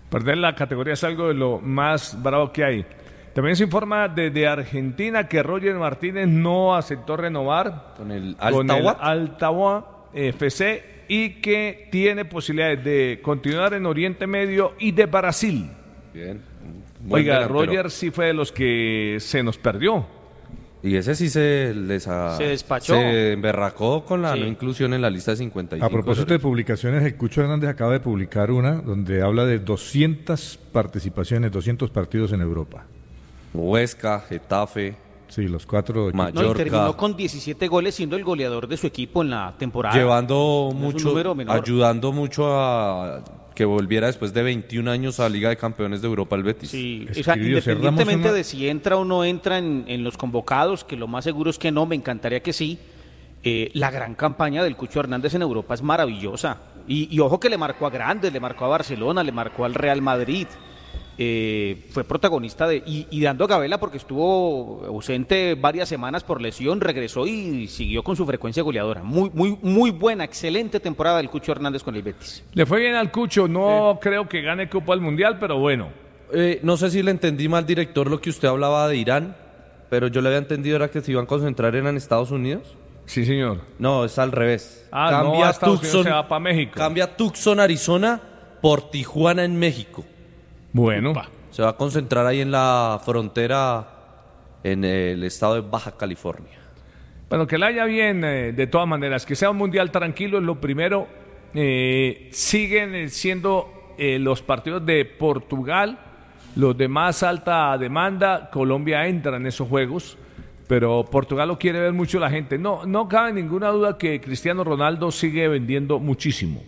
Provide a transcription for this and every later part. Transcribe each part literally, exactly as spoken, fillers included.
Perder la categoría es algo de lo más bravo que hay. También se informa desde Argentina que Roger Martínez no aceptó renovar con el Al-Tawwa F C y que tiene posibilidades de continuar en Oriente Medio y de Brasil. Bien. Oiga, delantero. Roger sí fue de los que se nos perdió. Y ese sí se les ha, se despachó. Se emberracó con la sí. no inclusión en la lista de cincuenta y cinco. A propósito de publicaciones, el Cucho Hernández acaba de publicar una donde habla de doscientas participaciones, doscientos partidos en Europa. Huesca, Getafe, sí, los cuatro. Mallorca. No, y terminó con diecisiete goles siendo el goleador de su equipo en la temporada. Llevando no mucho, ayudando mucho a que volviera después de veintiún años a Liga de Campeones de Europa el Betis. Sí, o sea, independientemente una... de si entra o no entra en, en los convocados, que lo más seguro es que no, me encantaría que sí, eh, la gran campaña del Cucho Hernández en Europa es maravillosa. Y, y ojo que le marcó a grandes, le marcó a Barcelona, le marcó al Real Madrid. Eh, fue protagonista de y, y dando a Gabela porque estuvo ausente varias semanas por lesión, regresó y siguió con su frecuencia goleadora. Muy muy muy buena, excelente temporada del Cucho Hernández con el Betis. Le fue bien al Cucho, no eh. creo que gane Copa del Mundial, pero bueno. Eh, no sé si le entendí mal, director, lo que usted hablaba de Irán, pero yo le había entendido era que se iban a concentrar en Estados Unidos. Sí, señor. No, es al revés. Ah, cambia no, a Estados Tucson, Unidos se va para México. Cambia Tucson, Arizona, por Tijuana en México. Bueno. Upa. Se va a concentrar ahí en la frontera, en el estado de Baja California. Bueno, que le haya bien, eh, de todas maneras, que sea un mundial tranquilo es lo primero. Eh, siguen siendo eh, los partidos de Portugal, los de más alta demanda. Colombia entra en esos juegos, pero Portugal lo quiere ver mucho la gente. No, no cabe ninguna duda que Cristiano Ronaldo sigue vendiendo muchísimo.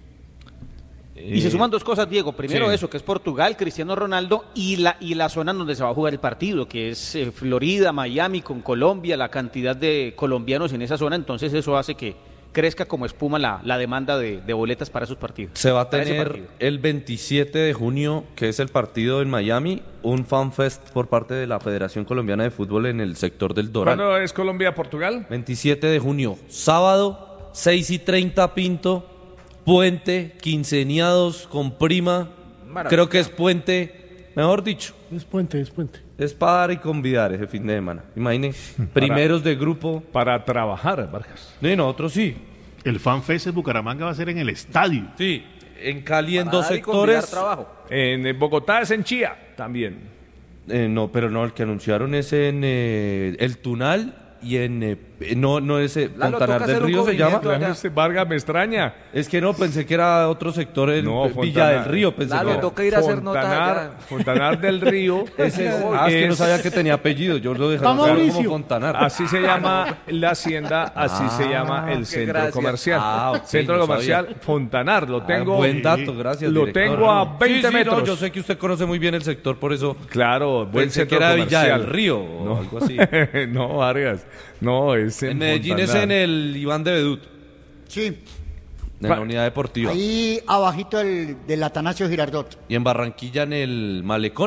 Y se suman dos cosas, Diego. Primero sí. eso, que es Portugal, Cristiano Ronaldo y la y la zona donde se va a jugar el partido, que es eh, Florida, Miami, con Colombia, la cantidad de colombianos en esa zona. Entonces eso hace que crezca como espuma la, la demanda de, de boletas para esos partidos. Se va a tener el veintisiete de junio, que es el partido en Miami, un fanfest por parte de la Federación Colombiana de Fútbol en el sector del Doral. ¿Cuándo es Colombia-Portugal? veintisiete de junio, sábado, seis y treinta Pinto. Puente, quinceañados con prima, maravilla. Creo que es puente, mejor dicho. Es puente, es puente. Es para dar y convidar ese fin de semana. Imaginen, primeros de grupo. Para trabajar, Vargas. Y nosotros sí. El FanFest de Bucaramanga va a ser en el estadio. Sí, en Cali en dos sectores. En Bogotá es en Chía también. Eh, no, pero no, el que anunciaron es en eh, El Tunal. Y en, eh, no, no ese, Fontanar del Río se llama. Vargas, me extraña. Es que no, pensé que era otro sector, en no, Villa del Río. Pensé Lalo, que toca ir a hacer Fontanar, nota Fontanar del Río. Ese es, ah, es que no sabía que tenía apellido, yo lo dejaba claro como Fontanar. Así se llama la hacienda, así ah, se llama el centro gracias. comercial. Ah, okay, centro no comercial sabía. Fontanar, lo tengo. Ah, buen dato, gracias. Lo director. tengo a veinte sí, sí, metros. No, yo sé que usted conoce muy bien el sector, por eso. Claro, buen pensé centro que era comercial. Villa del Río o no. algo así. No, Vargas. No, es en, en Medellín Fontanar. Es en el Iván de Bedut. Sí. En la unidad deportiva. Ahí abajito del, del Atanasio Girardot. ¿Y en Barranquilla en el Malecón?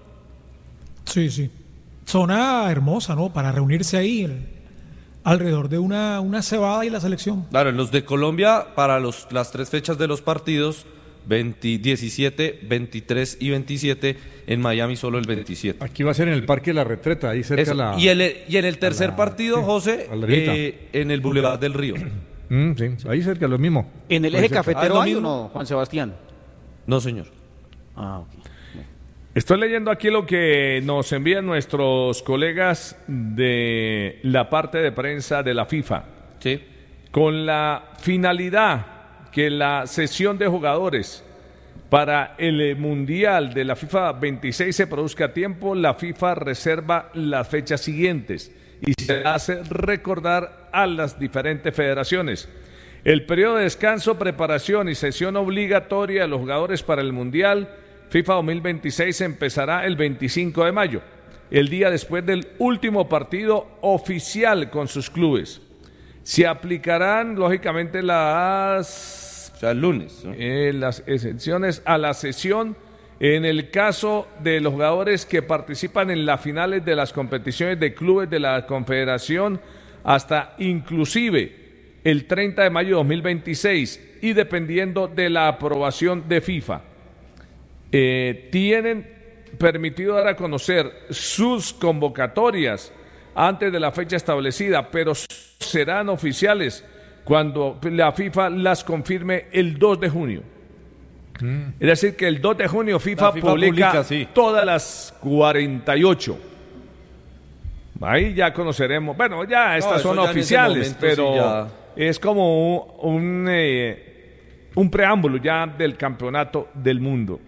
Sí, sí. Zona hermosa, ¿no? Para reunirse ahí el, alrededor de una, una cebada y la selección. Claro, en los de Colombia, para los, las tres fechas de los partidos, veinte, diecisiete, veintitrés y veintisiete, en Miami solo el veintisiete. Aquí va a ser en el Parque de la Retreta, ahí cerca Eso. de la... Y, el, y en el tercer la, partido, sí, José, eh, en el Boulevard del Río. Mm, sí, ahí cerca, lo mismo. ¿En el eje cafetero ah, hay o no, Juan Sebastián? No, señor. Ah, ok. Estoy leyendo aquí lo que nos envían nuestros colegas de la parte de prensa de la FIFA. Sí. Con la finalidad que la sesión de jugadores para el Mundial de la FIFA veintiséis se produzca a tiempo, la FIFA reserva las fechas siguientes y se hace recordar a las diferentes federaciones. El periodo de descanso, preparación y sesión obligatoria de los jugadores para el Mundial FIFA dos mil veintiséis empezará el veinticinco de mayo, el día después del último partido oficial con sus clubes. Se aplicarán, lógicamente, las, o sea, el lunes, ¿no? eh, las exenciones a la sesión en el caso de los jugadores que participan en las finales de las competiciones de clubes de la Confederación hasta inclusive el treinta de mayo de dos mil veintiséis y dependiendo de la aprobación de FIFA. eh, tienen permitido dar a conocer sus convocatorias antes de la fecha establecida, pero serán oficiales cuando la FIFA las confirme el dos de junio. Mm. Es decir, que el dos de junio FIFA, FIFA publica, publica sí. todas las cuarenta y ocho. Ahí ya conoceremos. Bueno, ya estas no, son ya oficiales, pero sí ya... es como un, un, eh, un preámbulo ya del campeonato del mundo.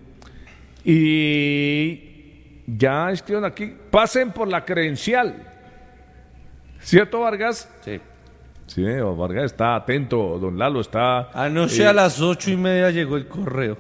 Y ya escriban aquí, pasen por la credencial. ¿Cierto, Vargas? Sí. Sí, Vargas está atento, don Lalo está... Anoche eh... a las ocho y media llegó el correo.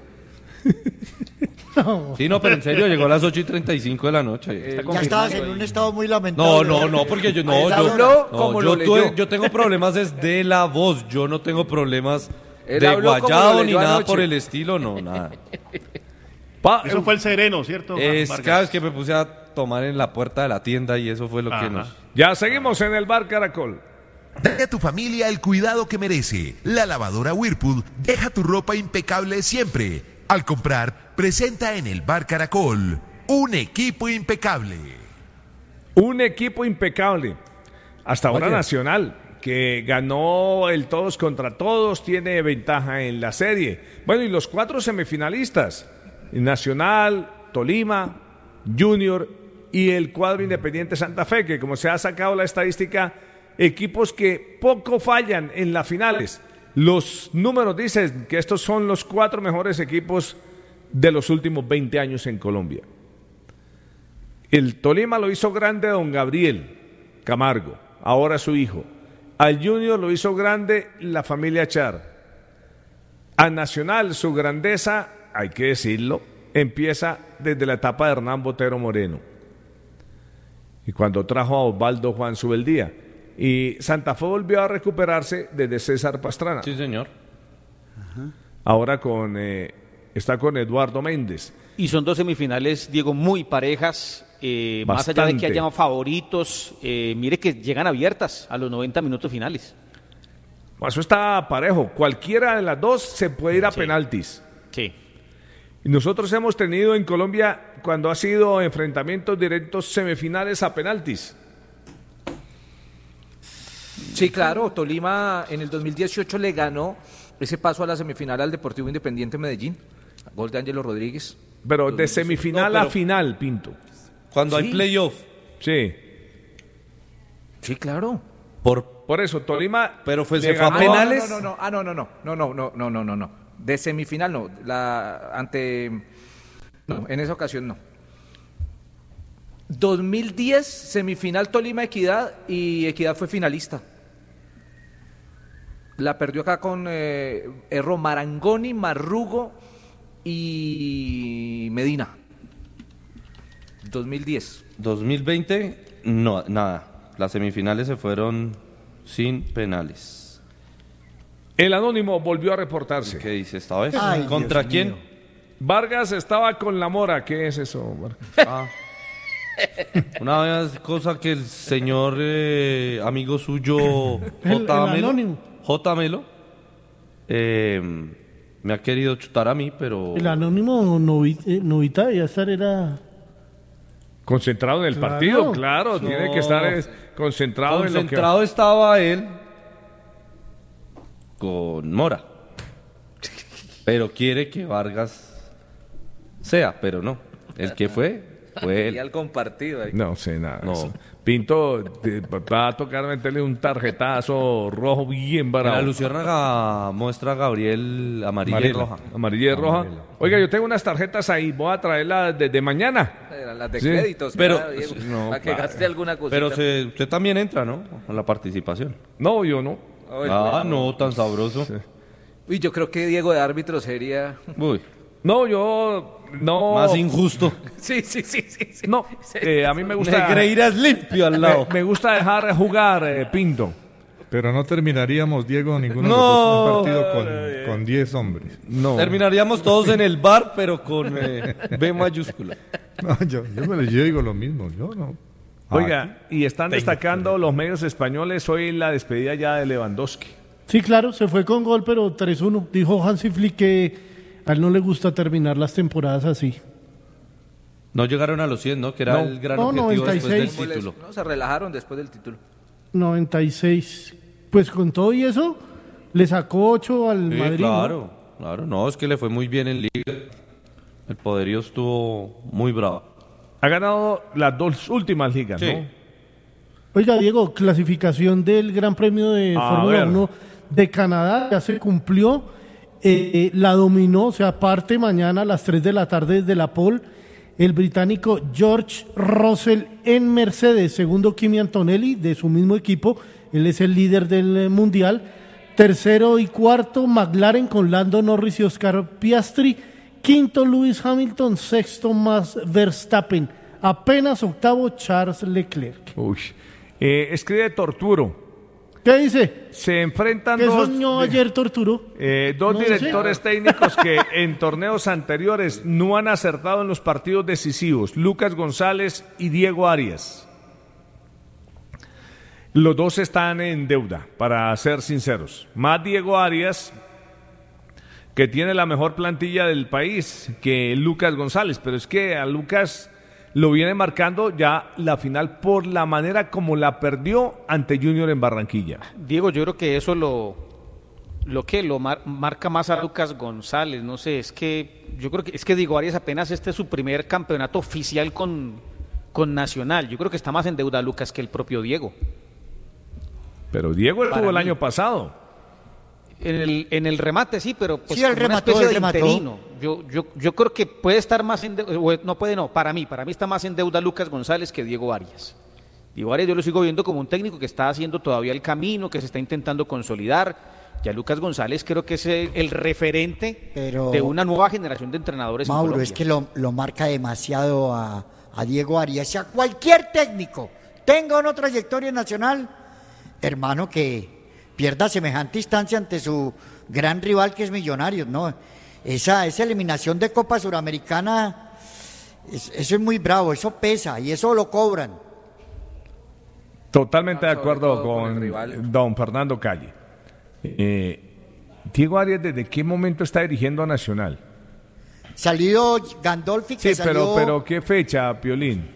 No. Sí, no, pero en serio, llegó a las ocho y treinta y cinco de la noche. Eh, ya estabas en un estado muy lamentable. No, no, no, porque yo no, yo, no, como yo, tuve, yo tengo problemas desde la voz, yo no tengo problemas Él de guayado ni nada anoche. Por el estilo, no, nada. Pa, eso fue el sereno, ¿cierto? Es cada vez que me puse a tomar en la puerta de la tienda y eso fue lo Ajá. que nos... Ya seguimos en el Bar Caracol. Dale a tu familia el cuidado que merece. La lavadora Whirlpool deja tu ropa impecable siempre. Al comprar, presenta en el Bar Caracol un equipo impecable. Un equipo impecable. Hasta ahora Oye. Nacional, que ganó el todos contra todos, tiene ventaja en la serie. Bueno, y los cuatro semifinalistas, Nacional, Tolima, Junior y el cuadro Independiente Santa Fe, que como se ha sacado la estadística, equipos que poco fallan en las finales. Los números dicen que estos son los cuatro mejores equipos de los últimos veinte años en Colombia. El Tolima lo hizo grande a don Gabriel Camargo, ahora su hijo. Al Junior lo hizo grande la familia Char. A Nacional su grandeza, hay que decirlo, empieza desde la etapa de Hernán Botero Moreno. Y cuando trajo a Osvaldo Juan Subeldía. Y Santa Fe volvió a recuperarse desde César Pastrana. Sí, señor. Ajá. Ahora con eh, está con Eduardo Méndez. Y son dos semifinales, Diego, muy parejas. Eh, más allá de que hayan favoritos, eh, mire que llegan abiertas a los noventa minutos finales. Eso está parejo. Cualquiera de las dos se puede ir a sí. penaltis. Sí. Y nosotros hemos tenido en Colombia, cuando ha sido enfrentamientos directos, semifinales a penaltis. Sí, claro, Tolima en el dos mil dieciocho le ganó ese paso a la semifinal al Deportivo Independiente Medellín, gol de Ángelo Rodríguez. Pero de semifinal no, pero, a final, Pinto. Cuando sí. hay playoff. Sí. Sí, claro. Por, por eso, Tolima... Pero fue, se fue a penales. No, no, no, ah, no, no, no, no, no, no, no, no, no, no. De semifinal no, la ante... No, en esa ocasión no. dos mil diez, semifinal Tolima Equidad y Equidad fue finalista. La perdió acá con eh, Erro Marangoni, Marrugo y Medina. dos mil diez. dos mil veinte, no, nada. Las semifinales se fueron sin penales. El Anónimo volvió a reportarse. ¿Qué dice esta vez? Ay, ¿Contra Dios quién? mío. Vargas estaba con la Mora. ¿Qué es eso, Vargas? Ah. Una vez cosa que el señor eh, amigo suyo J. Melo, J. Melo eh, me ha querido chutar a mí, pero... El Anónimo Novita, eh, Novita debía estar, era... Concentrado en el claro. partido, claro, no. Tiene que estar es, concentrado, concentrado en lo que... Concentrado estaba él con Mora, pero quiere que Vargas sea, pero no, el que fue, fue él. Y al compartido ahí. No sé nada. No. Eso. Pinto te, va a tocar meterle un tarjetazo rojo bien bravo. La Luciérnaga muestra a Gabriel amarilla Amarilla, y roja. Amarilla y roja. Amarilla. Oiga, yo tengo unas tarjetas ahí, voy a traerlas desde mañana. Las de sí. créditos, pero para, Diego, no, para que claro. gaste alguna cosita. Pero se, usted también entra, ¿no? A la participación. No, yo no. Oye, ah, bueno. no, tan sabroso. Sí. Uy, yo creo que Diego de árbitro sería... Uy. No, yo no. Más injusto. Sí, sí, sí, sí. sí. No, eh, a mí me gusta. Negreiras limpio al lado. Me, me gusta dejar jugar, eh, Pinto. Pero no terminaríamos, Diego, ninguno No. de los dos un partido con, con diez hombres. No. Terminaríamos todos en el bar, pero con eh, B mayúscula. No, yo, yo, me, yo digo lo mismo, yo no. Oiga, y están destacando los medios españoles hoy la despedida ya de Lewandowski. Sí, claro, se fue con gol, pero tres uno. Dijo Hansi Flick que A él no le gusta terminar las temporadas así. No llegaron a los cien, ¿no? Que era no, el gran no, objetivo noventa y seis. después del título. No, se relajaron después del título. noventa y seis. Pues con todo y eso, le sacó ocho al Sí, Madrid. claro, ¿no? claro. No, es que le fue muy bien en Liga. El poderío estuvo muy bravo. Ha ganado las dos últimas ligas, Sí. ¿no? Oiga, Diego, clasificación del Gran Premio de A Fórmula ver. uno de Canadá ya se cumplió. Eh, eh, la dominó, o sea, parte mañana a las tres de la tarde desde la pole, el británico George Russell en Mercedes, segundo Kimi Antonelli de su mismo equipo, él es el líder del eh, mundial, tercero y cuarto McLaren con Lando Norris y Oscar Piastri, quinto Lewis Hamilton, sexto Max Verstappen, apenas octavo Charles Leclerc. Uy. Eh, escribe Torturo. ¿Qué dice? Se enfrentan ¿Qué dos, soñó ayer Torturo? eh, dos No directores sé. técnicos que en torneos anteriores no han acertado en los partidos decisivos, Lucas González y Diego Arias. Los dos están en deuda, para ser sinceros. Más Diego Arias, que tiene la mejor plantilla del país que Lucas González, pero es que a Lucas lo viene marcando ya la final por la manera como la perdió ante Junior en Barranquilla. Diego, yo creo que eso lo, lo que lo mar- marca más a Lucas González, no sé, es que yo creo que es que Diego Arias apenas este es su primer campeonato oficial con, con Nacional. Yo creo que está más en deuda Lucas que el propio Diego. Pero Diego Para estuvo el mí. año pasado. En el, en el remate sí, pero pues Sí, él como una remató, especie él de remató. interino. Yo, yo, yo creo que puede estar más en deuda, o no puede no, para mí, para mí está más en deuda Lucas González que Diego Arias. Diego Arias yo lo sigo viendo como un técnico que está haciendo todavía el camino, que se está intentando consolidar. Ya Lucas González creo que es el, el referente Pero- de una nueva generación de entrenadores en Mauro, Colombia. es que lo, lo marca demasiado a, a Diego Arias. Y a cualquier técnico tenga una trayectoria nacional, hermano, que pierda semejante instancia ante su gran rival que es Millonarios, ¿no? Esa, esa eliminación de Copa Suramericana, es- eso es muy bravo, eso pesa y eso lo cobran. Totalmente No, de sobre acuerdo todo con el con rival. don Fernando Calle. Eh, Diego Arias, ¿desde qué momento está dirigiendo a Nacional? Salido Gandolfi, que Sí, pero, salió pero ¿qué fecha, Piolín?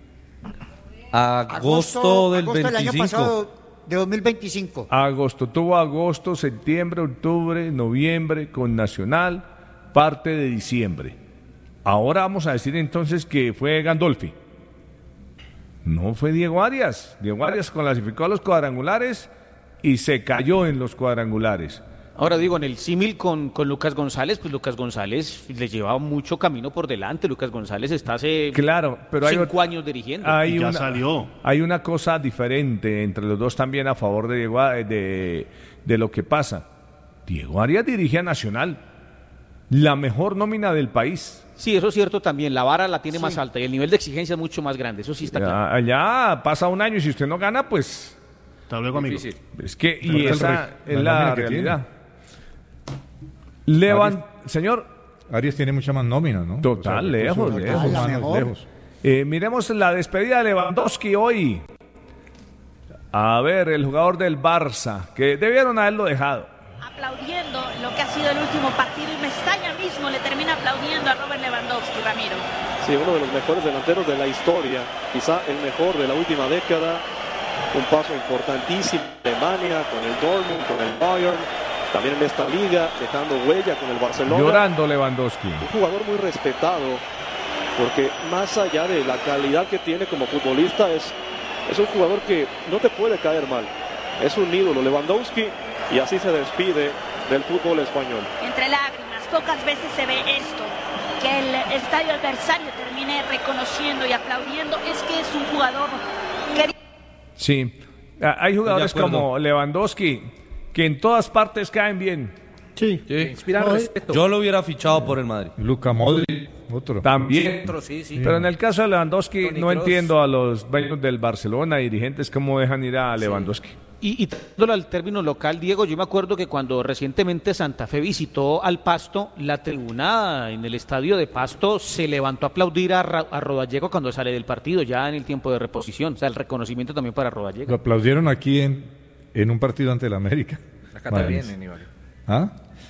Agosto, del agosto del año veinticinco. pasado, de dos mil veinticinco. Agosto, tuvo agosto, septiembre, octubre, noviembre con Nacional, parte de diciembre. Ahora vamos a decir entonces que fue Gandolfi. No fue Diego Arias. Diego Arias clasificó a los cuadrangulares y se cayó en los cuadrangulares. Ahora digo, en el símil con, con Lucas González, pues Lucas González le lleva mucho camino por delante. Lucas González está hace Claro, pero hay, cinco ot- años dirigiendo. hay Y ya una, salió. hay una cosa diferente entre los dos también a favor de Diego, A- de, de lo que pasa. Diego Arias dirige a Nacional, la mejor nómina del país. Sí, eso es cierto también. La vara la tiene más alta y el nivel de exigencia es mucho más grande. Eso sí está claro. Ya- Allá pasa un año y si usted no gana, pues Hasta luego, amigo. Difícil. es que y Pero el esa re- es la la nómina que realidad. Levan, Arias- señor, Arias tiene mucha más nómina, ¿no? Total, lejos, recursos lejos. humanos, La mejor. lejos. eh, miremos la despedida de Lewandowski hoy. A ver, el jugador del Barça, que debieron haberlo dejado. Aplaudiendo lo que ha sido el último partido y Mestalla mismo le termina aplaudiendo a Robert Lewandowski, Ramiro. Sí, uno de los mejores delanteros de la historia, quizá el mejor de la última década, un paso importantísimo en Alemania, con el Dortmund, con el Bayern, también en esta liga, dejando huella con el Barcelona. Llorando Lewandowski. Un jugador muy respetado, porque más allá de la calidad que tiene como futbolista, es, es un jugador que no te puede caer mal. Es un ídolo Lewandowski y así se despide del fútbol español. Entre lágrimas, pocas veces se ve esto, que el estadio adversario termine reconociendo y aplaudiendo. Es que es un jugador que... Sí, Ah, hay jugadores Estoy de acuerdo. como Lewandowski que en todas partes caen bien. Sí. Sí. Inspiran No, respeto. Yo lo hubiera fichado por el Madrid. Luka Modric, otro. También. Otro, sí, sí. Pero en el caso de Lewandowski Toni no Kroos. entiendo a los dueños del Barcelona, dirigentes, cómo dejan ir a Lewandowski. Y, y dándolo al término local, Diego, yo me acuerdo que cuando recientemente Santa Fe visitó al Pasto, la tribuna en el estadio de Pasto se levantó a aplaudir a, Ra- a Rodallega cuando sale del partido, ya en el tiempo de reposición. O sea, el reconocimiento también para Rodallega. Lo aplaudieron aquí en, en un partido ante el América. Acá Madre también, mía. Aníbal. ¿Ah?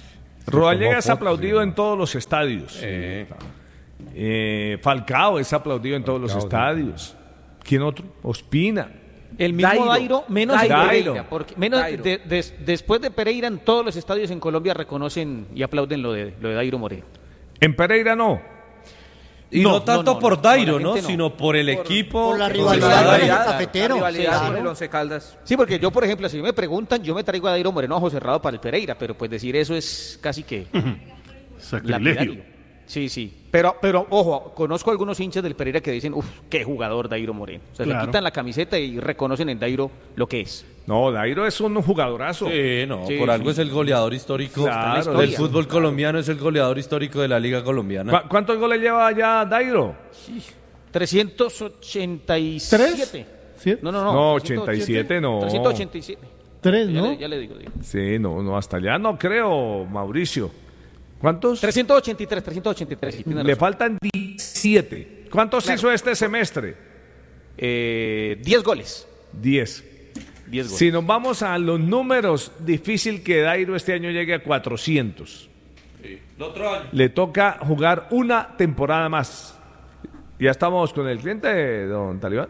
Rodallega es aplaudido en todos los estadios. Eh. Eh, Falcao es aplaudido en todos Falcao, los estadios. ¿Quién otro? Ospina. El mismo Dairo, Dairo menos Dairo. Pereira, porque menos Dairo. De, de, después de Pereira en todos los estadios en Colombia reconocen y aplauden lo de lo de Dairo Moreno. En Pereira no. Y no, no tanto no, no, por Dairo, ¿no? no, sino por el por, equipo. Por la rivalidad con el cafetero. La rivalidad sí, con el Once Caldas. Sí, porque yo, por ejemplo, si me preguntan, yo me traigo a Dairo Moreno ojo cerrado para el Pereira, pero pues decir eso es casi que sacrilegio. Sí, sí. Pero, pero, ojo, conozco algunos hinchas del Pereira que dicen, uff, qué jugador Dairo Moreno. O sea, claro. Le quitan la camiseta y reconocen en Dairo lo que es. No, Dairo es un jugadorazo. Sí, no, sí, por sí. algo es el goleador histórico claro, del fútbol colombiano, es el goleador histórico de la Liga Colombiana. ¿Cu- ¿Cuántos goles lleva ya Dairo? Sí. trescientos ochenta y siete. ¿Sí? No, no, no. No, ochenta y siete no. trescientos ochenta y siete. Tres, ¿no? Ya le, ya le digo, digo. Sí, no, no, hasta allá no creo, Mauricio. ¿Cuántos? trescientos ochenta y tres, trescientos ochenta y tres. Sí, Le razón. Faltan diecisiete. ¿Cuántos claro. hizo este semestre? Eh, diez goles. diez. diez goles. Si nos vamos a los números, difícil que Dairo este año llegue a cuatrocientos. Sí. El otro año. Le toca jugar una temporada más. Ya estamos con el cliente, don Talibán.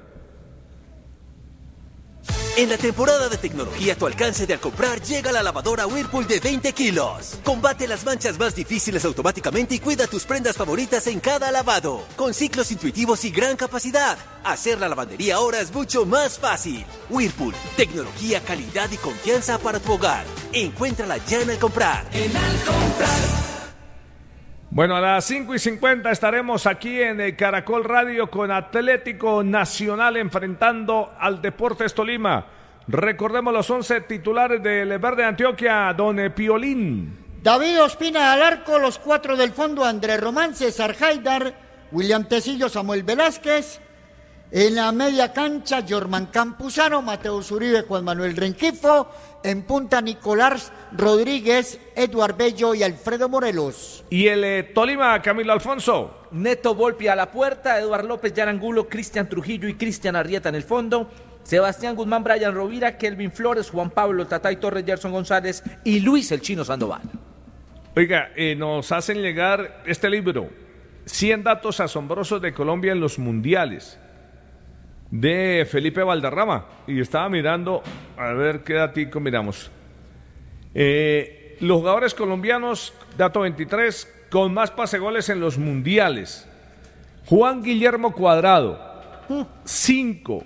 En la temporada de tecnología a tu alcance de al comprar llega la lavadora Whirlpool de veinte kilos. Combate las manchas más difíciles automáticamente y cuida tus prendas favoritas en cada lavado. Con ciclos intuitivos y gran capacidad, hacer la lavandería ahora es mucho más fácil. Whirlpool, tecnología, calidad y confianza para tu hogar. Encuéntrala ya en Al Comprar. En Al Comprar. Bueno, a las cinco y cincuenta estaremos aquí en el Caracol Radio con Atlético Nacional enfrentando al Deportes Tolima. Recordemos los once titulares del Verde Antioquia, don Piolín. David Ospina al arco, los cuatro del fondo, Andrés Román, César Haidar, William Tecillo, Samuel Velázquez. En la media cancha, Jorman Campuzano, Mateo Uribe, Juan Manuel Renquifo. En punta, Nicolás Rodríguez, Eduard Bello y Alfredo Morelos. Y el eh, Tolima, Camilo Alfonso. Neto Volpi a la puerta, Eduard López, Yarangulo, Cristian Trujillo y Cristian Arrieta en el fondo. Sebastián Guzmán, Brian Rovira, Kelvin Flores, Juan Pablo, Tatay Torres, Gerson González y Luis el Chino Sandoval. Oiga, eh, nos hacen llegar este libro, cien datos asombrosos de Colombia en los mundiales, de Felipe Valderrama, y estaba mirando, a ver qué datico miramos. Eh, los jugadores colombianos, dato veintitrés, con más pasegoles en los mundiales. Juan Guillermo Cuadrado, cinco.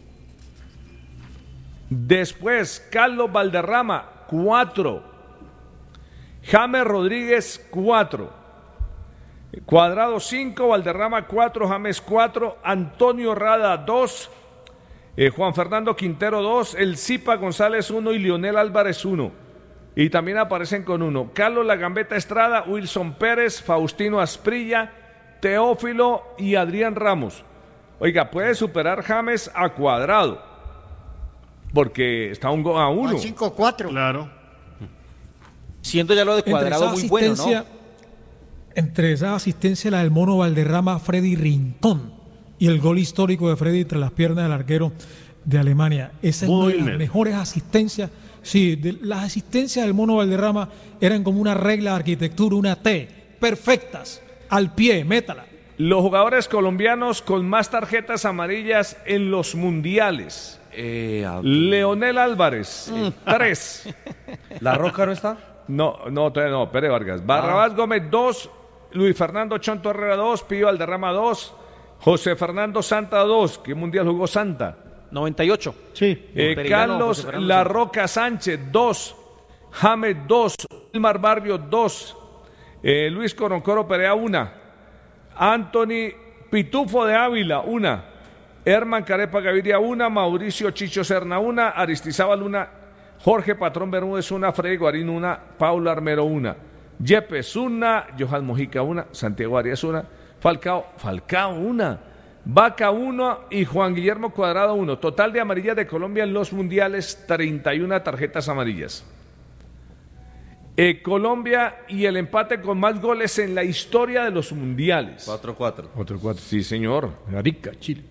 Después, Carlos Valderrama, cuatro. James Rodríguez, cuatro. Cuadrado cinco, Valderrama cuatro, James cuatro, Antonio Rada dos, eh, Juan Fernando Quintero dos, El Zipa González uno y Lionel Álvarez uno. Y también aparecen con uno Carlos La Gambeta Estrada, Wilson Pérez, Faustino Asprilla, Teófilo y Adrián Ramos. Oiga, puede superar James a Cuadrado, porque está un go a uno. cinco cuatro. Claro. Siendo ya lo de Cuadrado muy bueno, ¿no? Entre esa asistencia, la del Mono Valderrama, Freddy Rincón, y el gol histórico de Freddy entre las piernas del arquero de Alemania. Esa es una de las mejores asistencias. Sí, de, las asistencias del Mono Valderrama eran como una regla de arquitectura, una T, perfectas, al pie, métala. Los jugadores colombianos con más tarjetas amarillas en los mundiales. Eh, Leonel Álvarez, mm. tres. ¿La Roca no está? No, no, todavía no, Pérez Vargas. Barrabás ah. Gómez, dos. Luis Fernando Chonto Herrera, dos. Pío Valderrama, dos. José Fernando Santa, dos. ¿Qué mundial jugó Santa? noventa y ocho. Sí. Eh, Carlos La Roca Sánchez, dos. James, dos. Wilmar Barrio, dos. Eh, Luis Coroncoro Perea, una. Anthony Pitufo de Ávila, una. Herman Carepa Gaviria, una. Mauricio Chicho Serna, una. Aristizábal, una. Jorge Patrón Bermúdez, una. Freddy Guarín, una. Paula Armero, una. Yepes, una. Johan Mojica, una. Santiago Arias, una. Falcao, Falcao, una. Vaca, uno. Y Juan Guillermo Cuadrado, uno. Total de amarillas de Colombia en los mundiales, treinta y una tarjetas amarillas. Eh, Colombia y el empate con más goles en la historia de los mundiales. cuatro cuatro. cuatro cuatro, sí señor. En Arica, Chile.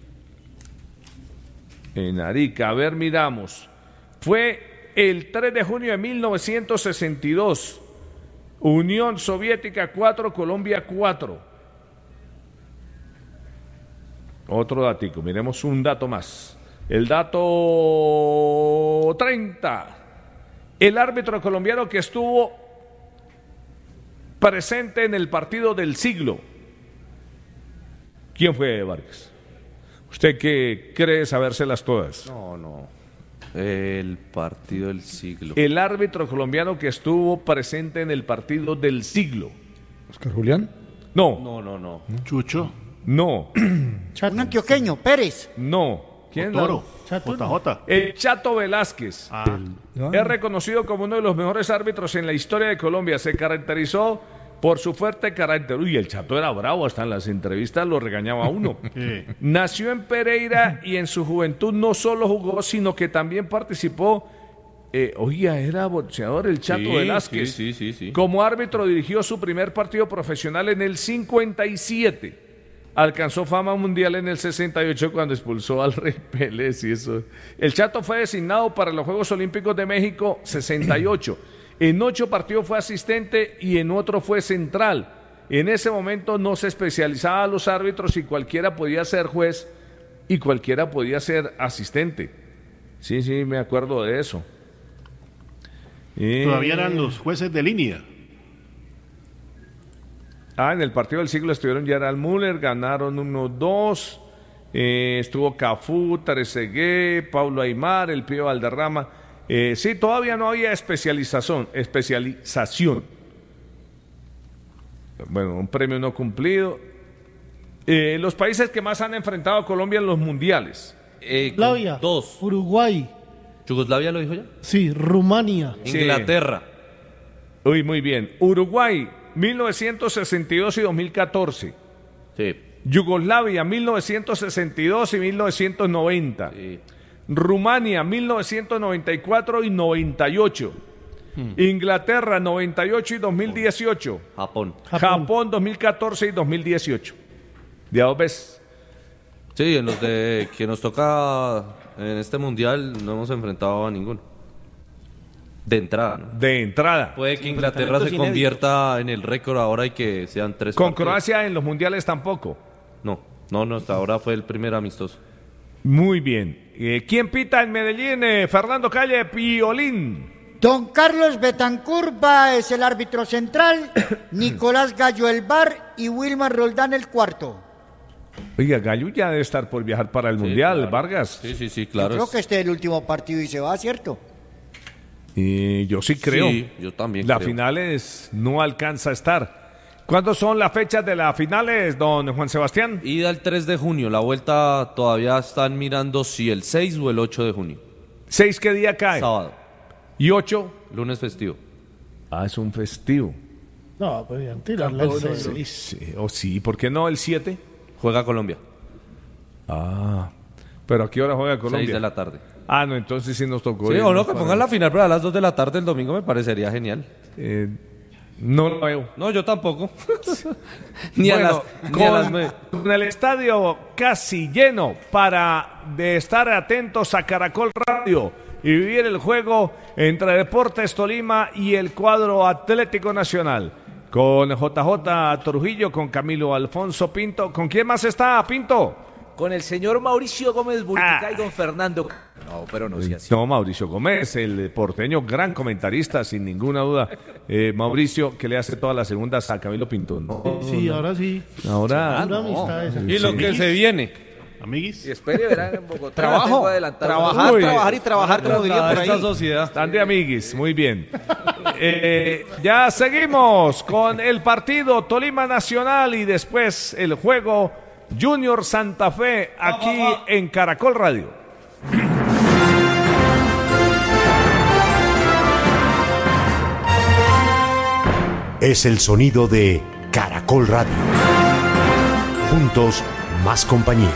En Arica, a ver, miramos. Fue el tres de junio de mil novecientos sesenta y dos. Unión Soviética cuatro, Colombia cuatro. Otro datico, miremos un dato más. El dato treinta. El árbitro colombiano que estuvo presente en el partido del siglo. ¿Quién fue, Vargas? ¿Usted qué cree sabérselas todas? No, no. El partido del siglo. El árbitro colombiano que estuvo presente en el partido del siglo. ¿Oscar Julián? No. No, no, no. Chucho. No. Un antioqueño, Pérez. No. ¿Quién? Toro. J J. El Chato Velázquez. Ah. Es reconocido como uno de los mejores árbitros en la historia de Colombia. Se caracterizó por su fuerte carácter. Uy, el Chato era bravo, hasta en las entrevistas lo regañaba a uno. Sí. Nació en Pereira y en su juventud no solo jugó, sino que también participó. Eh, oiga, era boxeador el Chato Sí, Velázquez. sí, sí, sí, sí. Como árbitro dirigió su primer partido profesional en el cincuenta y siete. Alcanzó fama mundial en el sesenta y ocho cuando expulsó al Rey Pérez y eso. El Chato fue designado para los Juegos Olímpicos de México sesenta y ocho. En ocho partidos fue asistente y en otro fue central. En ese momento no se especializaba a los árbitros y cualquiera podía ser juez y cualquiera podía ser asistente. Sí, sí, me acuerdo de eso. Todavía eran los jueces de línea. Ah, en el partido del siglo estuvieron Gerald Müller, ganaron uno dos, eh, estuvo Cafú, Trezeguet, Paulo Aymar, el Pío Valderrama. Eh, sí, todavía no había especialización, especialización. Bueno, un premio no cumplido. Eh, los países que más han enfrentado a Colombia en los mundiales. Eh, Yugoslavia, dos. Uruguay. ¿Yugoslavia lo dijo ya? Sí, Rumania. Sí. Inglaterra. Uy, muy bien. Uruguay, mil novecientos sesenta y dos y dos mil catorce. Sí. Yugoslavia, mil novecientos sesenta y dos y mil novecientos noventa. Sí. Rumania, mil novecientos noventa y cuatro y noventa y ocho. Hmm. Inglaterra, noventa y ocho y dos mil dieciocho. Japón. Japón. Japón, dos mil catorce y dos mil dieciocho. ¿De a dos veces? Sí, en los de que nos toca en este mundial no hemos enfrentado a ninguno. De entrada, ¿no? De entrada. Puede que Inglaterra se convierta en el récord ahora y que sean tres Con partidos. Croacia en los mundiales tampoco. No, no, no, hasta ahora fue el primer amistoso. Muy bien. Eh, ¿Quién pita en Medellín? Eh, Fernando Calle, Piolín. Don Carlos Betancur va, es el árbitro central, Nicolás Gallo el V A R y Wilmar Roldán el cuarto. Oiga, Gallo ya debe estar por viajar para el Sí, mundial, claro. Vargas. Sí, sí, sí, claro. Yo creo que este es el último partido y se va, ¿cierto? Y yo sí creo. Sí, yo también Las creo. finales no alcanza a estar. ¿Cuándo son las fechas de las finales, don Juan Sebastián? Ida el tres de junio, la vuelta todavía están mirando si el seis o el ocho de junio. ¿Seis qué día cae? Sábado. ¿Y ocho? Lunes festivo. Ah, es un festivo. No, podrían tirarle el Sí, seis. sí, o sí, ¿por qué no el siete? Juega Colombia. Ah, pero ¿a qué hora juega Colombia? seis de la tarde. Ah, no, entonces sí nos tocó. Sí, ir, o no, ¿no? que Para- pongan la final para las dos de la tarde el domingo me parecería genial. Eh, no lo veo. No, yo tampoco. ni, a Bueno, las, ni a las con, nueve. con el estadio casi lleno para de estar atentos a Caracol Radio y vivir el juego entre Deportes Tolima y el cuadro Atlético Nacional. Con J J Trujillo, con Camilo Alfonso Pinto. ¿Con quién más está, Pinto? Con el señor Mauricio Gómez Burtica y don Fernando. No, pero no sea así. No, Mauricio Gómez, el porteño, gran comentarista, sin ninguna duda. Eh, Mauricio, que le hace todas las segundas a Camilo Pinto. No, Sí, ahora sí. ahora. Pura amistad esa. Y lo que se viene. Amiguis. Y espere, verán en Bogotá. Trabajo, tengo adelantado. trabajar, Uy. trabajar y trabajar, como diría por ahí. Esta sociedad. Están de amiguis, muy bien. Eh, ya seguimos con el partido Tolima Nacional y después el juego Junior Santa Fe aquí en Caracol Radio. Es el sonido de Caracol Radio. Juntos, más compañía.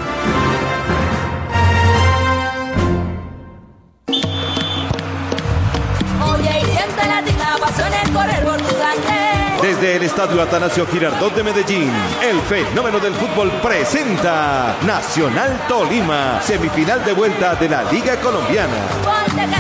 Oye, y siente la pasiones correr por tu sangre. Desde el Estadio Atanasio Girardot de Medellín, el fenómeno del fútbol presenta Nacional Tolima, semifinal de vuelta de la Liga Colombiana. Ponte que